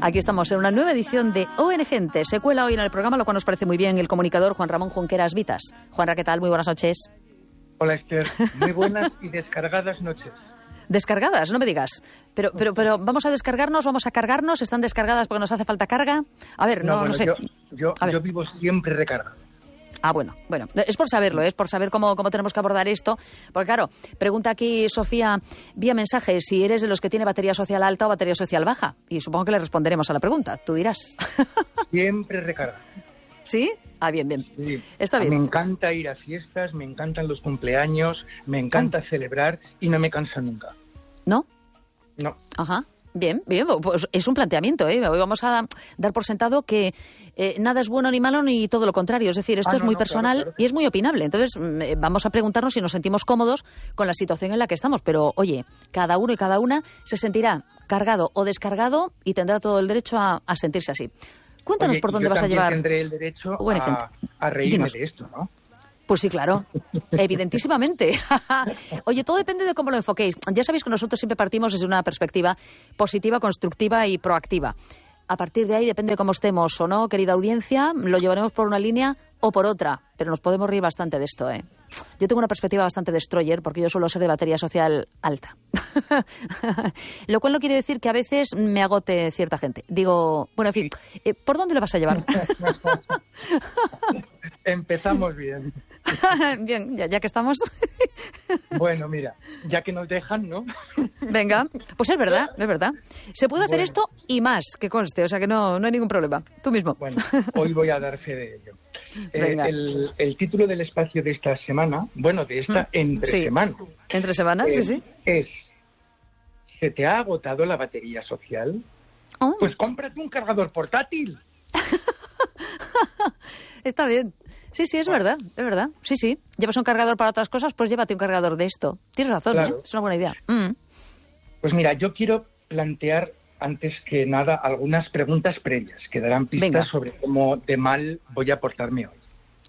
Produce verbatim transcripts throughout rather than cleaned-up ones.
Aquí estamos en una nueva edición de O N Gente. Se cuela hoy en el programa, lo cual nos parece muy bien, el comunicador Juan Ramón Junqueras Vitas. Juanra, ¿qué tal? Muy buenas noches. Hola, Esther. Muy buenas y descargadas noches. Descargadas, no me digas. Pero, pero, pero vamos a descargarnos, vamos a cargarnos. ¿Están descargadas porque nos hace falta carga? A ver, no, no, bueno, no sé. Yo, yo, a ver. yo vivo siempre recargado. Ah, bueno, bueno, es por saberlo, es por saber cómo, cómo tenemos que abordar esto. Porque claro, pregunta aquí Sofía vía mensaje si eres de los que tiene batería social alta o batería social baja. Y supongo que le responderemos a la pregunta, tú dirás. Siempre recargado. ¿Sí? Ah, bien, bien. Sí. Está bien. Me encanta ir a fiestas, me encantan los cumpleaños, me encanta oh. celebrar y no me canso nunca. ¿No? No. Ajá. Bien, bien, pues es un planteamiento, ¿eh? Hoy vamos a dar por sentado que eh, nada es bueno ni malo ni todo lo contrario. Es decir, esto ah, es no, muy no, personal claro, claro. y es muy opinable. Entonces, eh, vamos a preguntarnos si nos sentimos cómodos con la situación en la que estamos. Pero, oye, cada uno y cada una se sentirá cargado o descargado y tendrá todo el derecho a, a sentirse así. Cuéntanos Oye, por dónde vas a llevar. Yo tendré el derecho bueno, a, a reírme Dinos. de esto, ¿no? Pues sí, claro, evidentísimamente. Oye, todo depende de cómo lo enfoquéis. Ya sabéis que nosotros siempre partimos desde una perspectiva positiva, constructiva y proactiva. A partir de ahí, depende de cómo estemos o no, querida audiencia, lo llevaremos por una línea o por otra, pero nos podemos reír bastante de esto, ¿eh? Yo tengo una perspectiva bastante destroyer porque yo suelo ser de batería social alta. Lo cual no quiere decir que a veces me agote cierta gente. Digo, bueno, en fin, eh, ¿por dónde lo vas a llevar? Empezamos bien. Bien, ya, ya que estamos. Bueno, mira, ya que nos dejan, ¿no? Venga, pues es verdad, es verdad. Se puede hacer bueno. esto y más, que conste, o sea que no, no hay ningún problema. Tú mismo. Bueno, hoy voy a dar fe de ello. Eh, el, el título del espacio de esta semana, bueno, de esta entre sí. semana. Entre semana, eh, sí, sí. Es, ¿se te ha agotado la batería social? Oh. Pues cómprate un cargador portátil. Está bien. Sí, sí, es bueno. verdad, es verdad. Sí, sí. Llevas un cargador para otras cosas, pues llévate un cargador de esto. Tienes razón, claro. ¿eh? Es una buena idea. Mm. Pues mira, yo quiero plantear, antes que nada, algunas preguntas previas que darán pistas Venga. sobre cómo de mal voy a portarme hoy.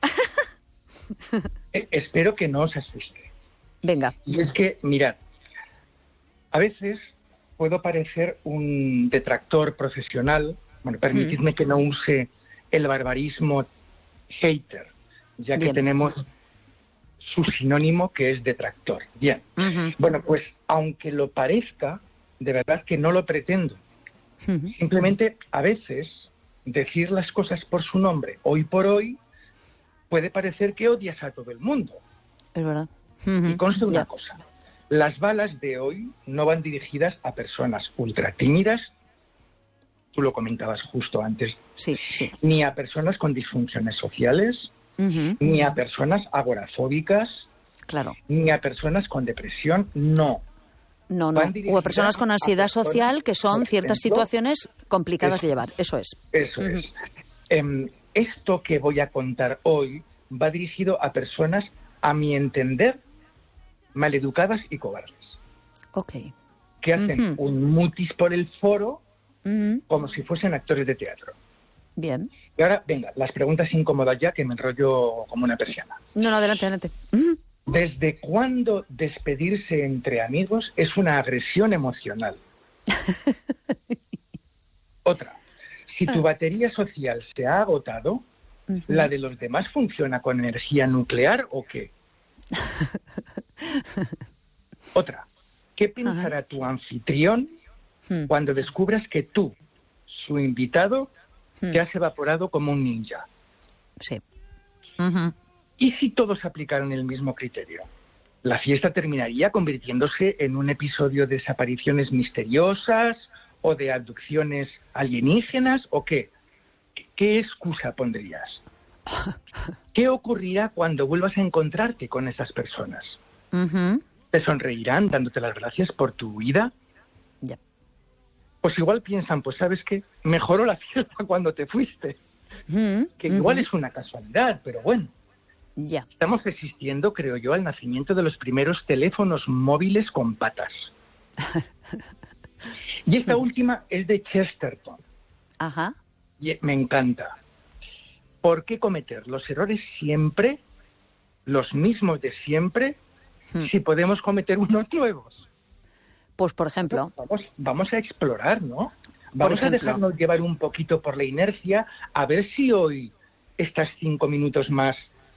eh, espero que no os asuste. Venga. Y es que, mirad, a veces puedo parecer un detractor profesional. Bueno, permitidme mm. que no use el barbarismo hater, ya que Bien. tenemos su sinónimo que es detractor. Bien. Uh-huh. Bueno, pues aunque lo parezca, de verdad que no lo pretendo. Uh-huh. Simplemente, a veces, decir las cosas por su nombre, hoy por hoy, puede parecer que odias a todo el mundo. Es verdad. Uh-huh. Y conste una yeah. cosa. Las balas de hoy no van dirigidas a personas ultra tímidas, tú lo comentabas justo antes, sí, sí. ni a personas con disfunciones sociales, uh-huh. ni a personas agorafóbicas, claro. ni a personas con depresión, no. No, no. O a personas con ansiedad social, que son ciertas ejemplo, situaciones complicadas eso, de llevar. Eso es. Eso uh-huh. es. Eh, esto que voy a contar hoy va dirigido a personas, a mi entender, maleducadas y cobardes. Ok. Que hacen uh-huh. un mutis por el foro uh-huh. como si fuesen actores de teatro. Bien. Y ahora, venga, las preguntas incómodas ya, que me enrollo como una persiana. No, no, adelante, adelante. Uh-huh. ¿Desde cuándo despedirse entre amigos es una agresión emocional? Otra, si tu batería social se ha agotado, uh-huh. ¿la de los demás funciona con energía nuclear o qué? Otra, ¿qué pensará uh-huh. tu anfitrión uh-huh. cuando descubras que tú, su invitado, uh-huh. te has evaporado como un ninja? Sí. Uh-huh. ¿Y si todos aplicaran el mismo criterio? ¿La fiesta terminaría convirtiéndose en un episodio de desapariciones misteriosas o de abducciones alienígenas o qué? ¿Qué excusa pondrías? ¿Qué ocurrirá cuando vuelvas a encontrarte con esas personas? Uh-huh. ¿Te sonreirán dándote las gracias por tu huida? Yeah. Pues igual piensan, pues ¿sabes qué? Mejoró la fiesta cuando te fuiste. Uh-huh. Que igual uh-huh. es una casualidad, pero bueno. Ya. Estamos asistiendo, creo yo, al nacimiento de los primeros teléfonos móviles con patas. Y esta última es de Chesterton. Ajá. Y me encanta. ¿Por qué cometer los errores siempre, los mismos de siempre, hmm. si podemos cometer unos nuevos? Pues, por ejemplo. Vamos, vamos a explorar, ¿no? Vamos a dejarnos llevar un poquito por la inercia, a ver si hoy estás cinco minutos más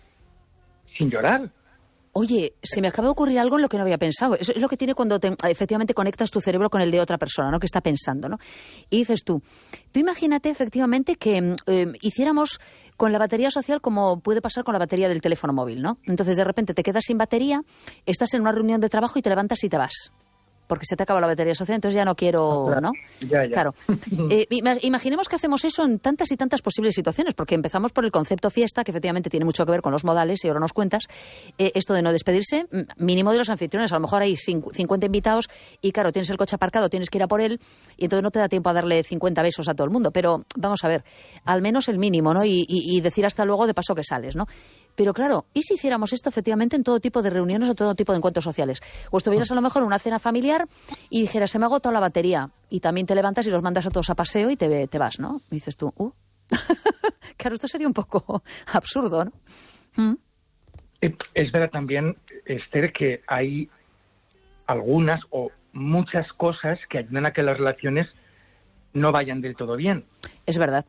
sin llorar. Oye, se me acaba de ocurrir algo en lo que no había pensado. Eso es lo que tiene cuando te, efectivamente conectas tu cerebro con el de otra persona, ¿no? Que está pensando, ¿no? Y dices tú, tú imagínate efectivamente que eh, hiciéramos con la batería social como puede pasar con la batería del teléfono móvil, ¿no? Entonces de repente te quedas sin batería, estás en una reunión de trabajo y te levantas y te vas. Porque se te acaba la batería social, entonces ya no quiero, ¿no? Ya, ya. Claro. Eh, imaginemos que hacemos eso en tantas y tantas posibles situaciones, porque empezamos por el concepto fiesta, que efectivamente tiene mucho que ver con los modales, y ahora nos cuentas, eh, esto de no despedirse, mínimo de los anfitriones. A lo mejor hay cincuenta invitados y, claro, tienes el coche aparcado, tienes que ir a por él, y entonces no te da tiempo a darle cincuenta besos a todo el mundo. Pero, vamos a ver, al menos el mínimo, ¿no? Y, y, y decir hasta luego de paso que sales, ¿no? Pero claro, ¿y si hiciéramos esto efectivamente en todo tipo de reuniones o todo tipo de encuentros sociales? O estuvieras a lo mejor en una cena familiar y dijeras, se me ha agotado la batería, y también te levantas y los mandas a todos a paseo y te, te vas, ¿no? Y dices tú, uh. Claro, esto sería un poco absurdo, ¿no? ¿Mm? Es verdad también, Esther, que hay algunas o muchas cosas que ayudan a que las relaciones no vayan del todo bien. Es verdad.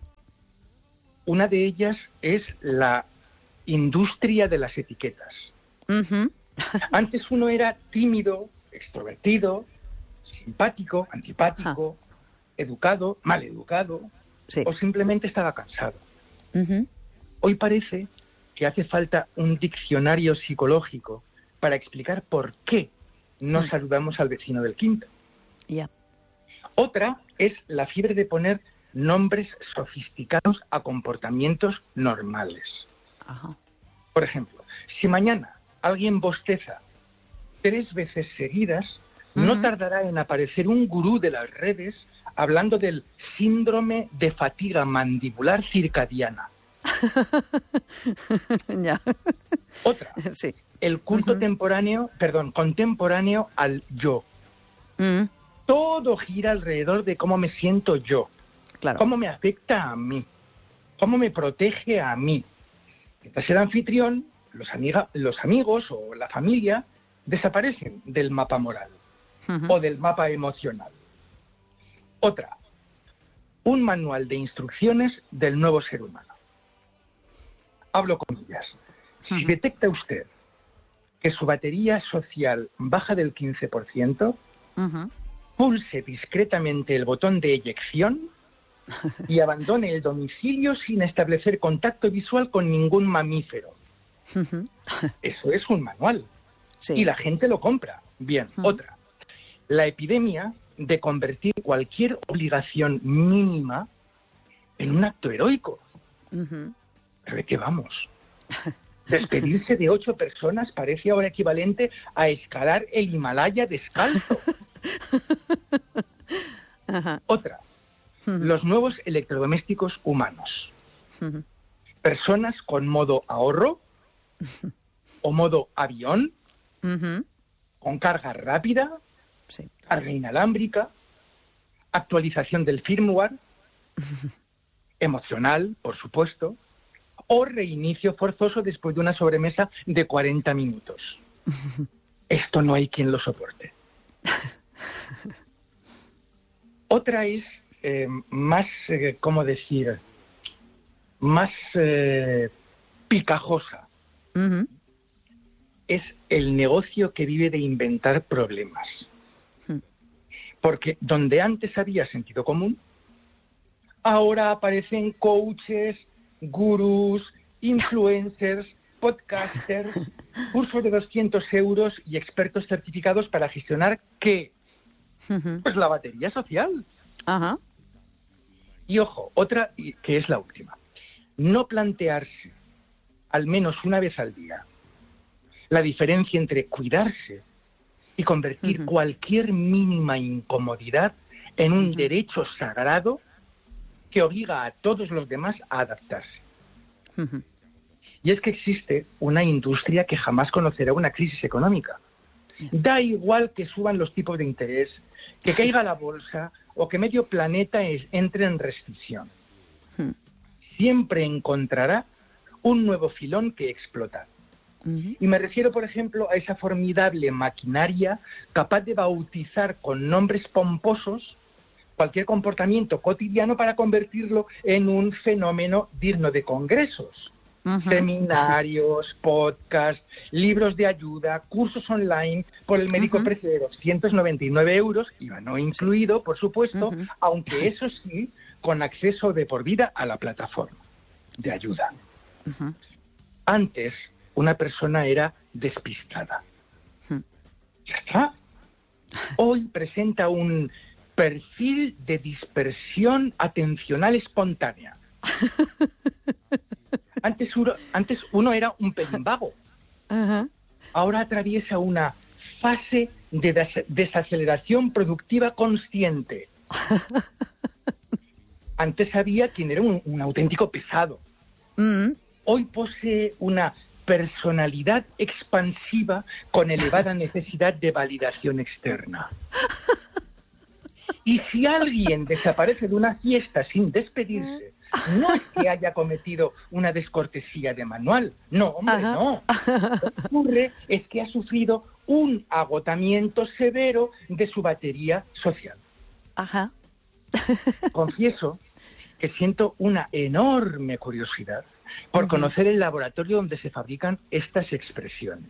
Una de ellas es la industria de las etiquetas. Uh-huh. Antes uno era tímido, extrovertido, simpático, antipático, ah. educado, maleducado, sí. o simplemente estaba cansado. Uh-huh. Hoy parece que hace falta un diccionario psicológico para explicar por qué no uh-huh. saludamos al vecino del quinto. Yeah. Otra es la fiebre de poner nombres sofisticados a comportamientos normales. Ajá. Por ejemplo, si mañana alguien bosteza tres veces seguidas, uh-huh. no tardará en aparecer un gurú de las redes hablando del síndrome de fatiga mandibular circadiana. Ya. Otra, sí. el culto uh-huh. temporáneo, perdón, contemporáneo al yo. Uh-huh. Todo gira alrededor de cómo me siento yo, claro. cómo me afecta a mí, cómo me protege a mí. Mientras el anfitrión, los, amiga, los amigos o la familia desaparecen del mapa moral uh-huh. o del mapa emocional. Otra, un manual de instrucciones del nuevo ser humano. Hablo con ellas. Uh-huh. Si detecta usted que su batería social baja del quince por ciento, uh-huh. pulse discretamente el botón de eyección y abandone el domicilio sin establecer contacto visual con ningún mamífero. Uh-huh. Eso es un manual. Sí. Y la gente lo compra. Bien, uh-huh. otra. La epidemia de convertir cualquier obligación mínima en un acto heroico. Uh-huh. ¿Pero de qué vamos? Despedirse de ocho personas parece ahora equivalente a escalar el Himalaya descalzo. Uh-huh. Otra. Uh-huh. Los nuevos electrodomésticos humanos. Uh-huh. Personas con modo ahorro uh-huh. o modo avión, uh-huh. con carga rápida, sí. carga inalámbrica, actualización del firmware, uh-huh. emocional, por supuesto, o reinicio forzoso después de una sobremesa de cuarenta minutos. Uh-huh. Esto no hay quien lo soporte. Otra es eh, más, eh, ¿cómo decir?, más eh, picajosa. Uh-huh. Es el negocio que vive de inventar problemas. Uh-huh. Porque donde antes había sentido común, ahora aparecen coaches, gurús, influencers, podcasters, cursos de doscientos euros y expertos certificados para gestionar ¿qué? Uh-huh. Pues la batería social. Ajá. Y ojo, otra que es la última. No plantearse, al menos una vez al día, la diferencia entre cuidarse y convertir uh-huh. cualquier mínima incomodidad en un uh-huh. derecho sagrado que obliga a todos los demás a adaptarse. Uh-huh. Y es que existe una industria que jamás conocerá una crisis económica. Da igual que suban los tipos de interés, que caiga la bolsa o que medio planeta es, entre en recesión. Uh-huh. Siempre encontrará un nuevo filón que explotar. Uh-huh. Y me refiero, por ejemplo, a esa formidable maquinaria capaz de bautizar con nombres pomposos cualquier comportamiento cotidiano para convertirlo en un fenómeno digno de congresos. Uh-huh. Seminarios, podcasts, libros de ayuda, cursos online por el médico uh-huh. precio de doscientos noventa y nueve euros, I V A no incluido, por supuesto, uh-huh. aunque eso sí, con acceso de por vida a la plataforma de ayuda. Uh-huh. Antes, una persona era despistada. Uh-huh. Ya está. Hoy presenta un perfil de dispersión atencional espontánea. Antes uno, antes uno era un pelín vago. Uh-huh. Ahora atraviesa una fase de des- desaceleración productiva consciente. Antes había quien era un, un auténtico pesado. Uh-huh. Hoy posee una personalidad expansiva con elevada necesidad de validación externa. Y si alguien desaparece de una fiesta sin despedirse, no es que haya cometido una descortesía de manual. No, hombre, Ajá. no. Lo que ocurre es que ha sufrido un agotamiento severo de su batería social. Ajá. Confieso que siento una enorme curiosidad por uh-huh. conocer el laboratorio donde se fabrican estas expresiones.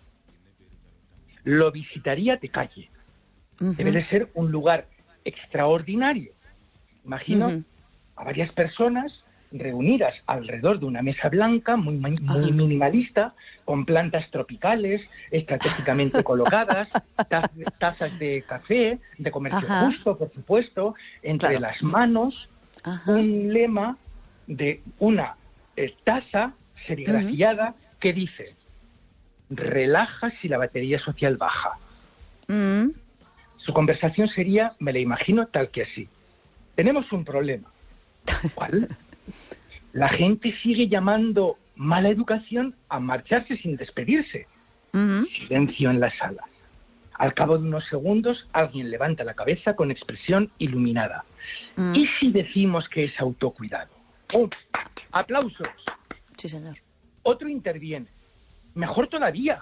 Lo visitaría de calle. Uh-huh. Debe de ser un lugar extraordinario. Imagino uh-huh. a varias personas reunidas alrededor de una mesa blanca muy, muy uh-huh. minimalista, con plantas tropicales estratégicamente colocadas, taz, tazas de café, de comercio uh-huh. justo, por supuesto, entre claro. las manos, uh-huh. un lema de una eh, taza serigrafiada uh-huh. que dice: relaja si la batería social baja. Uh-huh. Su conversación sería, me la imagino tal que así: tenemos un problema. ¿Cuál? La gente sigue llamando mala educación a marcharse sin despedirse. Uh-huh. Silencio en la sala. Al cabo de unos segundos, alguien levanta la cabeza con expresión iluminada. Uh-huh. ¿Y si decimos que es autocuidado? ¡Oh! ¡Aplausos! Sí, señor. Otro interviene. Mejor todavía.